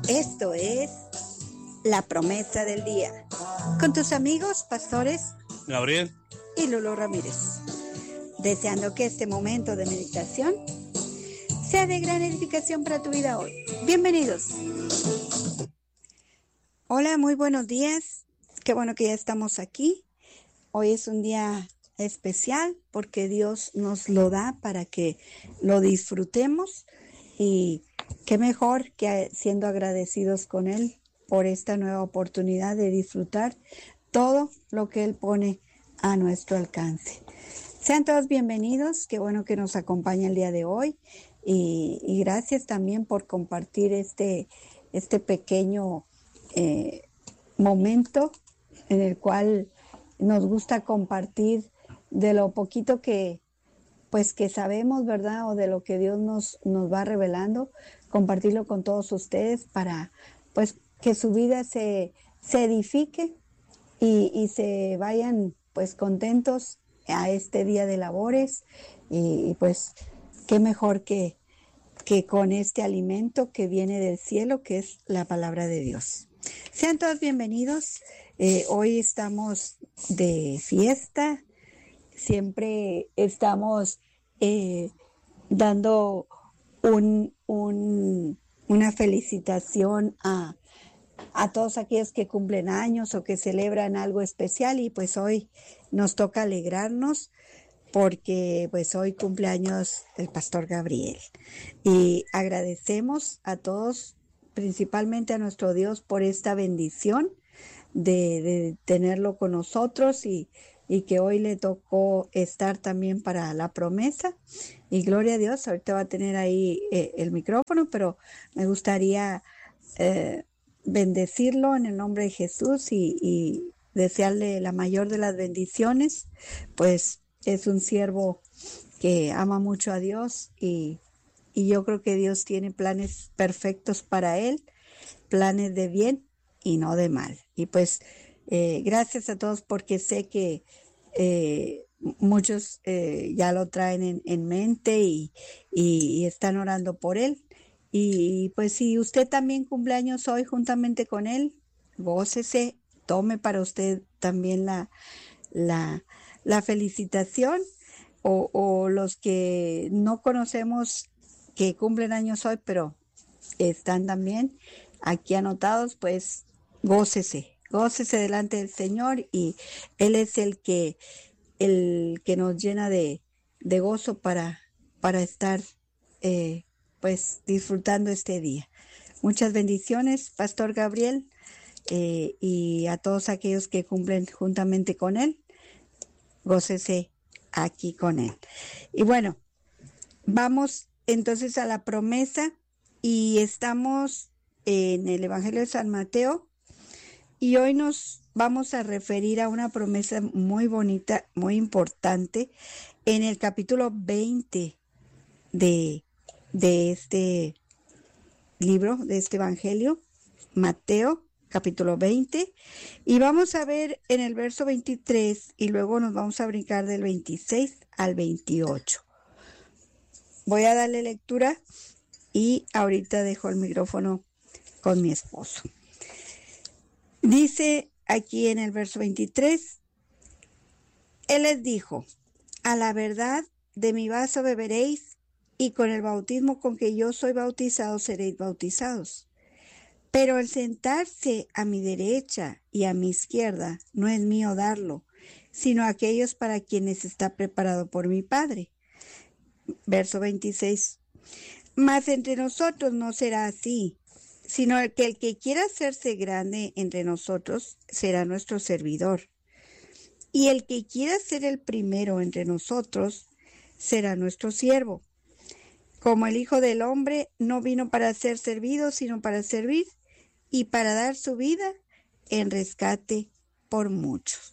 Esto es La Promesa del Día, con tus amigos pastores Gabriel y Lulu Ramírez, deseando que este momento de meditación sea de gran edificación para tu vida hoy. Bienvenidos. Hola, muy buenos días. Qué bueno que ya estamos aquí. Hoy es un día especial porque Dios nos lo da para que lo disfrutemos, y qué mejor que siendo agradecidos con Él por esta nueva oportunidad de disfrutar todo lo que Él pone a nuestro alcance. Sean todos bienvenidos, qué bueno que nos acompaña el día de hoy, y gracias también por compartir este pequeño momento en el cual nos gusta compartir de lo poquito que sabemos, ¿verdad? O de lo que Dios nos va revelando, compartirlo con todos ustedes para que su vida se edifique y se vayan contentos a este día de labores, y qué mejor que con este alimento que viene del cielo, que es la palabra de Dios. Sean todos bienvenidos. Hoy estamos de fiesta. Siempre estamos dando una felicitación a todos aquellos que cumplen años o que celebran algo especial, y hoy nos toca alegrarnos porque hoy cumple años el pastor Gabriel, y agradecemos a todos, principalmente a nuestro Dios, por esta bendición de tenerlo con nosotros, y que hoy le tocó estar también para la promesa. Y gloria a Dios, ahorita va a tener ahí el micrófono, pero me gustaría bendecirlo en el nombre de Jesús y desearle la mayor de las bendiciones. Pues es un siervo que ama mucho a Dios, y yo creo que Dios tiene planes perfectos para él, planes de bien y no de mal. Y gracias a todos, porque sé que muchos ya lo traen en mente y están orando por él. Y si usted también cumpleaños hoy juntamente con él, gócese, tome para usted también la felicitación, o los que no conocemos que cumplen años hoy, pero están también aquí anotados, gócese delante del Señor, y Él es el que nos llena de gozo para estar disfrutando este día. Muchas bendiciones, Pastor Gabriel, y a todos aquellos que cumplen juntamente con él, gócese aquí con él. Y bueno, vamos entonces a la promesa, y estamos en el Evangelio de San Mateo, y hoy nos vamos a referir a una promesa muy bonita, muy importante, en el capítulo 20 de este libro, de este Evangelio, Mateo, capítulo 20, y vamos a ver en el verso 23, y luego nos vamos a brincar del 26 al 28. Voy a darle lectura y ahorita dejo el micrófono con mi esposo. Dice aquí en el verso 23, Él les dijo: a la verdad, de mi vaso beberéis, y con el bautismo con que yo soy bautizado seréis bautizados. Pero el sentarse a mi derecha y a mi izquierda no es mío darlo, sino aquellos para quienes está preparado por mi Padre. Verso 26. Mas entre nosotros no será así, sino que el que quiera hacerse grande entre nosotros será nuestro servidor. Y el que quiera ser el primero entre nosotros será nuestro siervo. Como el Hijo del Hombre no vino para ser servido, sino para servir y para dar su vida en rescate por muchos.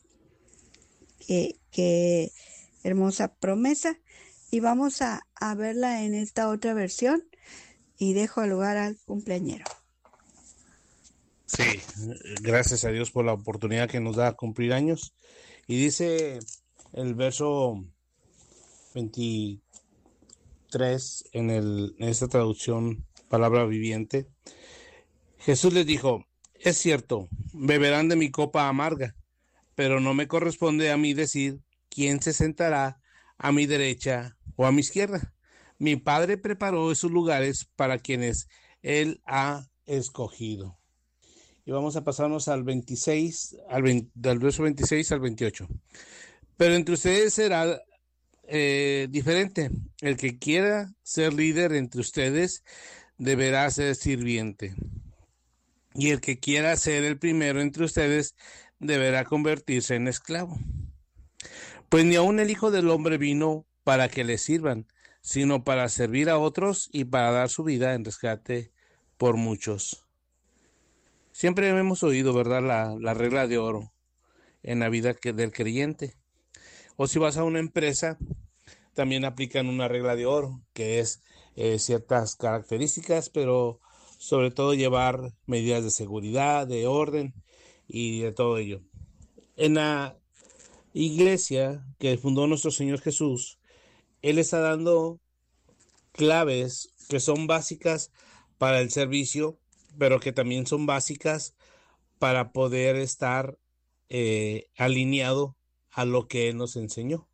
Qué hermosa promesa. Y vamos a verla en esta otra versión, y dejo el lugar al cumpleañero. Sí, gracias a Dios por la oportunidad que nos da a cumplir años. Y dice el verso 23 en esta traducción, palabra viviente: Jesús les dijo: es cierto, beberán de mi copa amarga, pero no me corresponde a mí decir quién se sentará a mi derecha o a mi izquierda. Mi Padre preparó esos lugares para quienes Él ha escogido. Y vamos a pasarnos al 26, del verso 26 al 28. Pero entre ustedes será diferente. El que quiera ser líder entre ustedes deberá ser sirviente. Y el que quiera ser el primero entre ustedes deberá convertirse en esclavo. Pues ni aun el Hijo del Hombre vino para que le sirvan, sino para servir a otros y para dar su vida en rescate por muchos. Siempre hemos oído, ¿verdad?, la regla de oro en la vida del creyente. O si vas a una empresa, también aplican una regla de oro, que es ciertas características, pero sobre todo llevar medidas de seguridad, de orden y de todo ello. En la iglesia que fundó nuestro Señor Jesús, Él está dando claves que son básicas para el servicio, pero que también son básicas para poder estar alineado a lo que Él nos enseñó.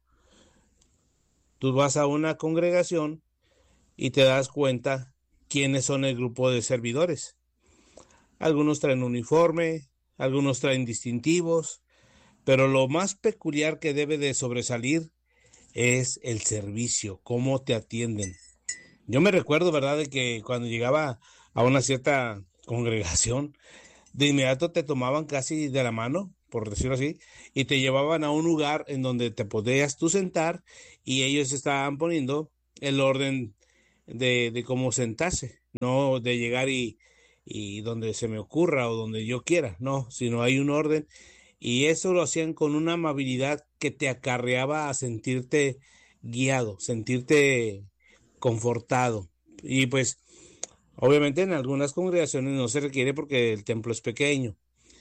Tú vas a una congregación y te das cuenta quiénes son el grupo de servidores. Algunos traen uniforme, algunos traen distintivos, pero lo más peculiar que debe de sobresalir es el servicio, cómo te atienden. Yo me recuerdo, ¿verdad?, de que cuando llegaba a una cierta congregación, de inmediato te tomaban casi de la mano, por decirlo así, y te llevaban a un lugar en donde te podías tú sentar y ellos estaban poniendo el orden de cómo sentarse, no de llegar y donde se me ocurra o donde yo quiera, no, sino hay un orden y eso lo hacían con una amabilidad que te acarreaba a sentirte guiado, sentirte confortado. Y pues obviamente en algunas congregaciones no se requiere porque el templo es pequeño,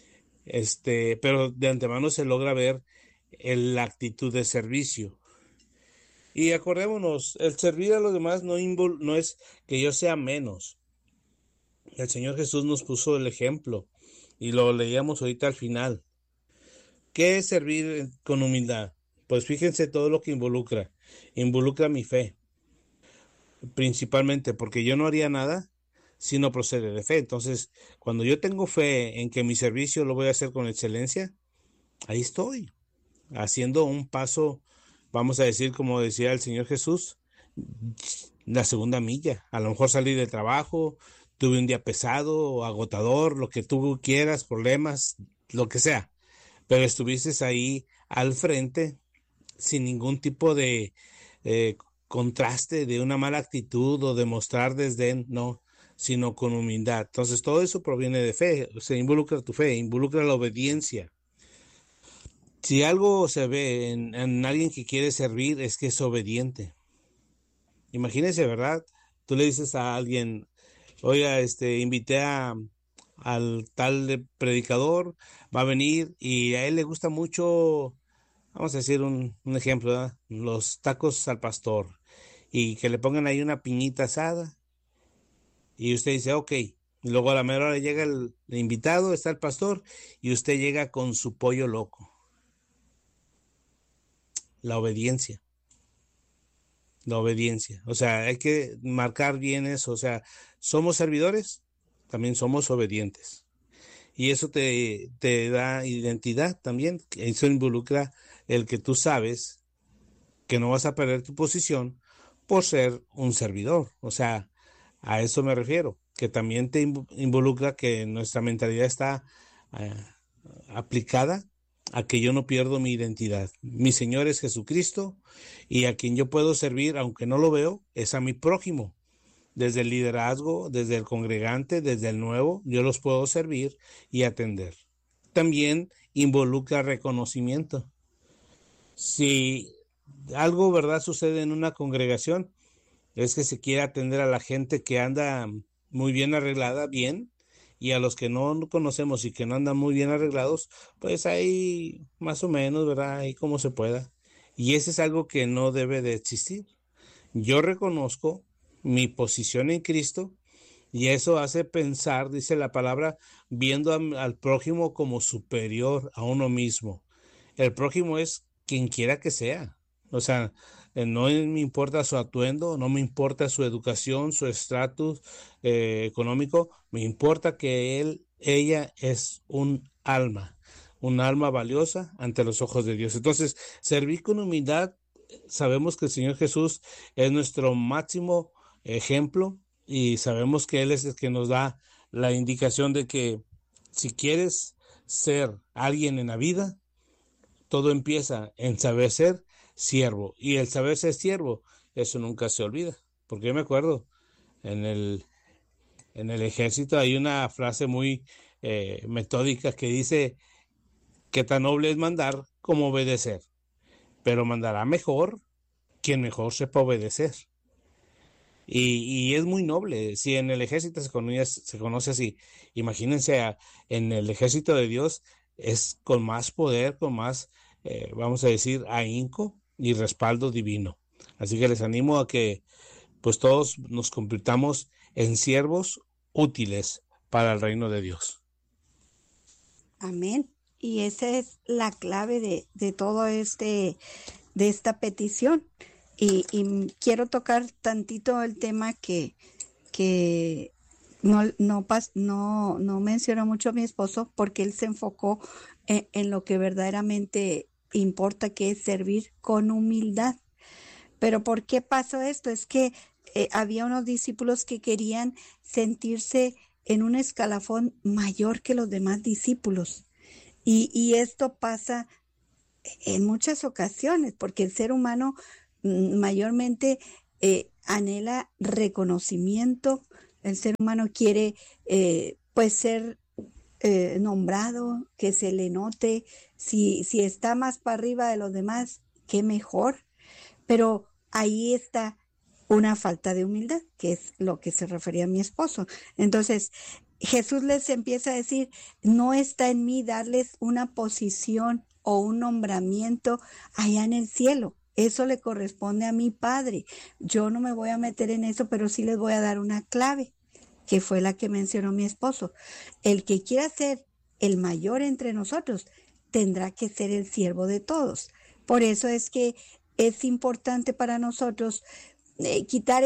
pero de antemano se logra ver la actitud de servicio. Y acordémonos, el servir a los demás no es que yo sea menos. El Señor Jesús nos puso el ejemplo y lo leíamos ahorita al final. ¿Qué es servir con humildad? Pues fíjense todo lo que involucra. Involucra mi fe, principalmente porque yo no haría nada si no procede de fe. Entonces, cuando yo tengo fe en que mi servicio lo voy a hacer con excelencia, ahí estoy, haciendo un paso, vamos a decir, como decía el Señor Jesús, la segunda milla. A lo mejor salí del trabajo, tuve un día pesado o agotador, lo que tú quieras, problemas, lo que sea, pero estuviste ahí al frente sin ningún tipo de contraste de una mala actitud o de mostrar desdén, no, sino con humildad. Entonces todo eso proviene de fe, se involucra tu fe, involucra la obediencia. Si algo se ve en alguien que quiere servir es que es obediente. Imagínese, ¿verdad? Tú le dices a alguien: oiga, invité al tal predicador, va a venir y a él le gusta mucho, vamos a decir un ejemplo, ¿verdad?, los tacos al pastor y que le pongan ahí una piñita asada y usted dice, ok, y luego a la mera hora llega el invitado, está el pastor y usted llega con su pollo loco. La obediencia. La obediencia. O sea, hay que marcar bien eso. O sea, somos servidores, también somos obedientes. Y eso te da identidad también. Eso involucra el que tú sabes que no vas a perder tu posición por ser un servidor. O sea, a eso me refiero. Que también te involucra que nuestra mentalidad está eh, aplicada a que yo no pierdo mi identidad. Mi Señor es Jesucristo y a quien yo puedo servir, aunque no lo veo, es a mi prójimo. Desde el liderazgo, desde el congregante, desde el nuevo, yo los puedo servir y atender. También involucra reconocimiento. Si algo, ¿verdad?, sucede en una congregación, es que se quiere atender a la gente que anda muy bien arreglada, bien, y a los que no conocemos y que no andan muy bien arreglados, pues ahí más o menos, ¿verdad?, ahí como se pueda. Y ese es algo que no debe de existir. Yo reconozco mi posición en Cristo Y eso hace pensar, dice la palabra, viendo al prójimo como superior a uno mismo. El prójimo es quien quiera que sea. O sea, no me importa su atuendo, no me importa su educación, su estatus económico, me importa que ella es un alma valiosa ante los ojos de Dios. Entonces, servir con humildad, sabemos que el Señor Jesús es nuestro máximo ejemplo y sabemos que Él es el que nos da la indicación de que si quieres ser alguien en la vida, todo empieza en saber ser siervo. Y el saber ser siervo, eso nunca se olvida. Porque yo me acuerdo, en en el ejército hay una frase muy metódica que dice que tan noble es mandar como obedecer. Pero mandará mejor quien mejor sepa obedecer. Y es muy noble. Si en el ejército se conoce así, imagínense en el ejército de Dios es con más poder, con más, vamos a decir, ahínco y respaldo divino. Así que les animo a que pues todos nos convirtamos en siervos útiles para el reino de Dios. Amén. Y esa es la clave de todo de esta petición. Y quiero tocar tantito el tema que no mencionó mucho a mi esposo porque él se enfocó en lo que verdaderamente importa, que es servir con humildad. Pero ¿por qué pasó esto? Es que había unos discípulos que querían sentirse en un escalafón mayor que los demás discípulos. Y esto pasa en muchas ocasiones, porque el ser humano mayormente anhela reconocimiento, el ser humano quiere pues ser nombrado, que se le note, si está más para arriba de los demás, qué mejor, pero ahí está una falta de humildad, que es lo que se refería a mi esposo. Entonces, Jesús les empieza a decir, no está en mí darles una posición o un nombramiento allá en el cielo. Eso le corresponde a mi Padre. Yo no me voy a meter en eso, pero sí les voy a dar una clave, que fue la que mencionó mi esposo. El que quiera ser el mayor entre nosotros tendrá que ser el siervo de todos. Por eso es que es importante para nosotros quitar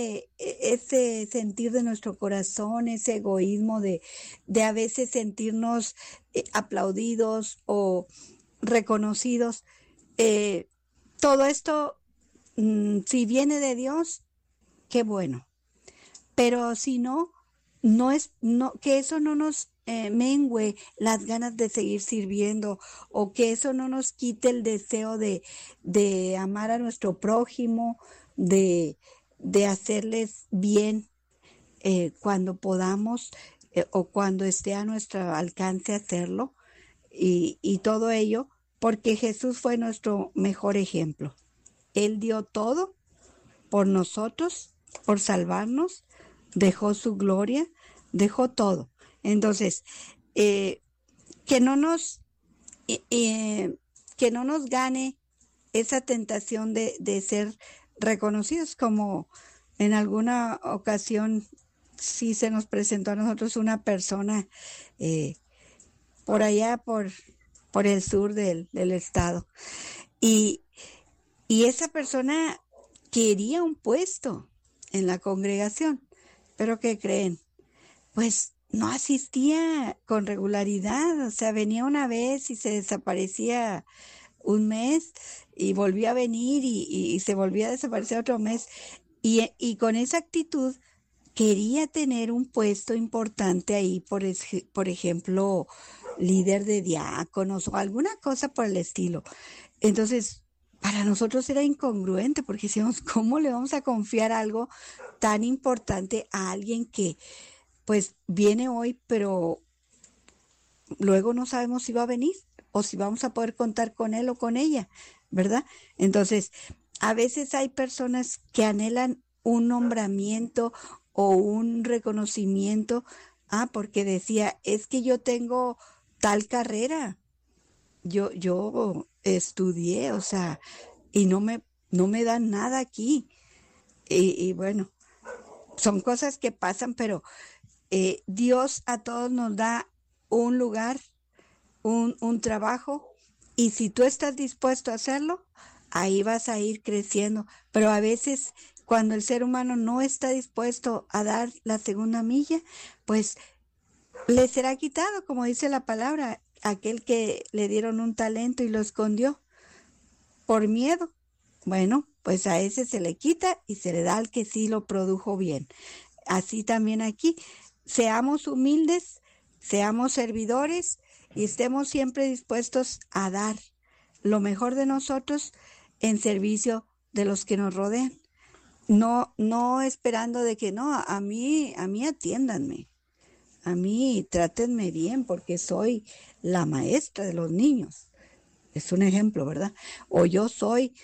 ese sentir de nuestro corazón, ese egoísmo de a veces sentirnos aplaudidos o reconocidos. Todo esto, si viene de Dios, qué bueno. Pero si no, que eso no nos mengüe las ganas de seguir sirviendo o que eso no nos quite el deseo de amar a nuestro prójimo, de hacerles bien cuando podamos o cuando esté a nuestro alcance hacerlo y todo ello porque Jesús fue nuestro mejor ejemplo. Él dio todo por nosotros, por salvarnos, dejó su gloria, dejó todo. Entonces, que no nos que no nos gane esa tentación de ser reconocidos, como en alguna ocasión sí se nos presentó a nosotros una persona por allá, por el sur del estado. Y esa persona quería un puesto en la congregación, pero ¿qué creen? Pues no asistía con regularidad, o sea, venía una vez y se desaparecía un mes y volvía a venir y se volvía a desaparecer otro mes. Y con esa actitud quería tener un puesto importante ahí, por ejemplo, líder de diáconos o alguna cosa por el estilo. Entonces, para nosotros era incongruente porque decíamos, ¿cómo le vamos a confiar algo tan importante a alguien que pues viene hoy, pero luego no sabemos si va a venir o si vamos a poder contar con él o con ella, ¿verdad? Entonces, a veces hay personas que anhelan un nombramiento o un reconocimiento, porque decía, es que yo tengo tal carrera, yo estudié, o sea, y no me dan nada aquí. Y bueno, son cosas que pasan, pero Dios a todos nos da un lugar, un trabajo, y si tú estás dispuesto a hacerlo, ahí vas a ir creciendo. Pero a veces cuando el ser humano no está dispuesto a dar la segunda milla, pues le será quitado, como dice la palabra, aquel que le dieron un talento y lo escondió por miedo. Bueno, pues a ese se le quita y se le da al que sí lo produjo bien. Así también aquí, seamos humildes, seamos servidores y estemos siempre dispuestos a dar lo mejor de nosotros en servicio de los que nos rodean. No esperando de que no, a mí atiéndanme, a mí trátenme bien porque soy la maestra de los niños. Es un ejemplo, ¿verdad? O yo soy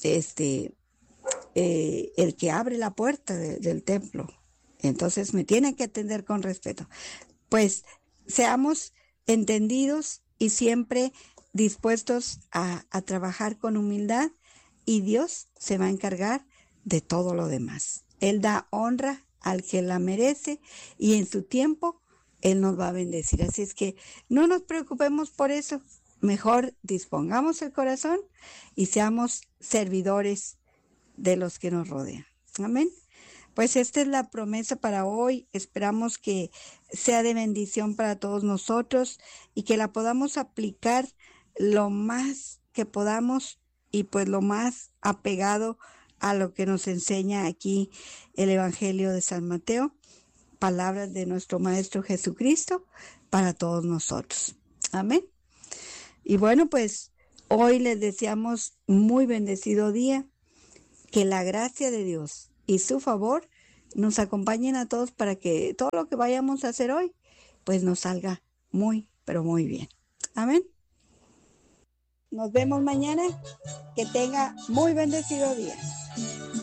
el que abre la puerta del templo. Entonces me tienen que atender con respeto. Pues seamos entendidos y siempre dispuestos a trabajar con humildad, y Dios se va a encargar de todo lo demás. Él da honra al que la merece y en su tiempo Él nos va a bendecir. Así es que no nos preocupemos por eso. Mejor dispongamos el corazón y seamos servidores de los que nos rodean. Amén. Pues esta es la promesa para hoy. Esperamos que sea de bendición para todos nosotros y que la podamos aplicar lo más que podamos y pues lo más apegado a lo que nos enseña aquí el Evangelio de San Mateo, palabras de nuestro Maestro Jesucristo para todos nosotros. Amén. Y bueno, pues hoy les deseamos muy bendecido día, que la gracia de Dios y su favor nos acompañen a todos para que todo lo que vayamos a hacer hoy, pues nos salga muy, pero muy bien. Amén. Nos vemos mañana. Que tenga muy bendecido día.